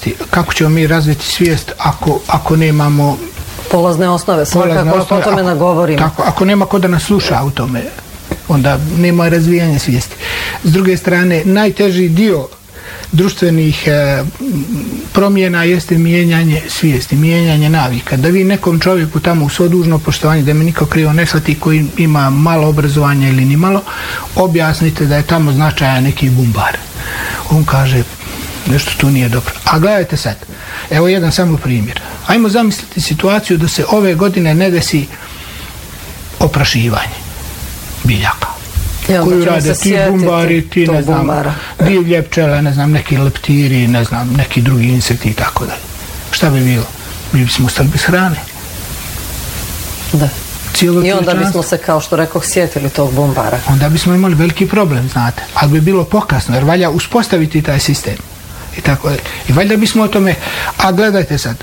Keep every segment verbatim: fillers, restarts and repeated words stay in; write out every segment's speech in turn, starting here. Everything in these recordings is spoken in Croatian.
znanosti. Kako ćemo mi razviti svijest ako, ako nemamo polazne osnove, svakako ako o tome nagovorimo. Tako, ako nema ko da nas sluša u tome, onda nema razvijanja svijesti. S druge strane, najteži dio društvenih e, promjena jeste mijenjanje svijesti, mijenjanje navika. Da vi nekom čovjeku tamo u svo dužno poštovanje, da me niko krivo ne shvati, koji ima malo obrazovanja ili ni malo, objasnite da je tamo značajan neki bumbar. On kaže, nešto tu nije dobro. A gledajte sad, evo jedan samo primjer. Ajmo zamisliti situaciju da se ove godine ne desi oprašivanje biljaka. Koju rade ti bumbari, ti ne znam, divlje pčele, ne znam, neki leptiri, ne znam, neki drugi insekti i tako dalje. Šta bi bilo? Mi bismo ostali bez hrane. Da. I onda bismo se, kao što rekoh, sjetili tog bumbara. Onda bismo imali veliki problem, znate. Ali bi bilo pokasno, jer valja uspostaviti taj sistem. I tako dalje. I valjda bismo o tome, a gledajte sad,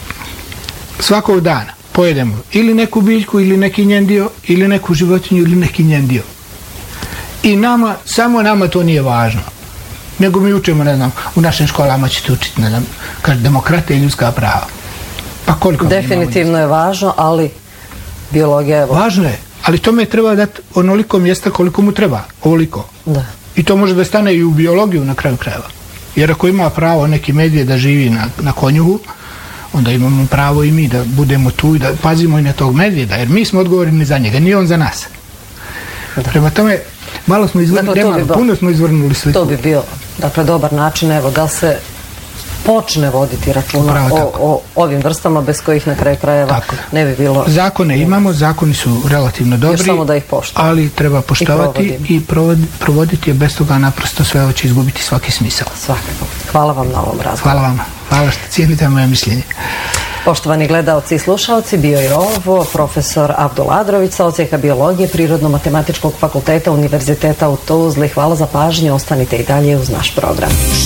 svakog dana pojedemo ili neku biljku, ili neki njen dio, ili neku životinju, ili neki njen dio. I nama, samo nama to nije važno. Nego mi učimo, ne znam, u našim školama ćete učiti, ne znam, kaže, demokratija i ljudska prava. Pa koliko? Definitivno je važno, ali biologija je... Važno je, ali tome treba dati onoliko mjesta koliko mu treba, ovoliko. Da. I to može da stane i u biologiju na kraju krajeva. Jer ako ima pravo neki medije da živi na, na konjuhu, onda imamo pravo i mi da budemo tu i da pazimo i na tog medvjeda, jer mi smo odgovorni za njega, nije on za nas. Da. Prema tome, malo smo izvrnuli, dakle, malo, bi puno smo izvrnuli sliku. To bi bio, dakle, dobar način, evo, da se počne voditi računa o, o ovim vrstama bez kojih na kraju krajeva ne bi bilo... Zakone imamo, zakoni su relativno dobri, samo da ih poštujemo, ali treba poštovati i, i provoditi, provoditi je, bez toga naprosto sve ovo će izgubiti svaki smisao. Svakako. Hvala vam na ovom razgovoru. Hvala vam. Hvala što cijenite moje mišljenje. Poštovani gledaoci i slušalci, bio je ovo profesor Abdul Adrović sa odsjeka biologije Prirodno-matematičkog fakulteta Univerziteta u Tuzli. Hvala za pažnju, ostanite i dalje uz naš program.